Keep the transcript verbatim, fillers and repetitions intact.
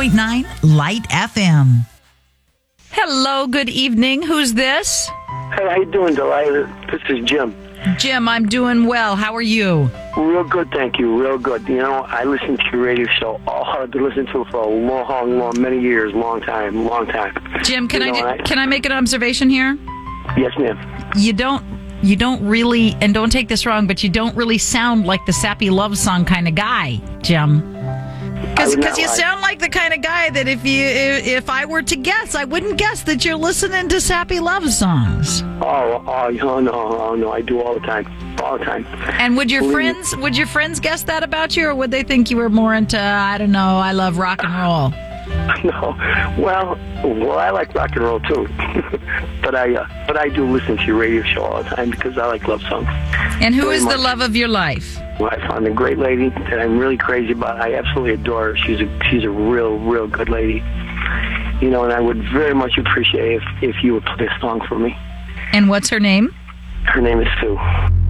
point nine Light F M. Hello, good evening. Who's this? Hey, how you doing, Delilah? This is Jim. Jim, I'm doing well. How are you? Real good, thank you. Real good. You know, I listened to your radio show. All I've been listening to it for a long, long, many years, long time, long time. Jim, can You I, know, get- can I make an observation here? Yes, ma'am. You don't you don't really, and don't take this wrong, but you don't really sound like the sappy love song kind of guy, Jim. Because would not you lie. sound like the kind of guy that if you if I were to guess, I wouldn't guess that you're listening to sappy love songs. Oh, oh, no, no, oh, no. I do all the time, all the time. And would your Believe me. friends would your friends guess that about you, or would they think you were more into, I don't know, I love rock and roll? No, well, well, I like rock and roll too, but I, uh, but I do listen to your radio show all the time because I like love songs. And who Very is the much. love of your life? Well, I found a great lady that I'm really crazy about. I absolutely adore her. She's a she's a real, real good lady. You know, and I would very much appreciate if if you would play a song for me. And what's her name? Her name is Sue.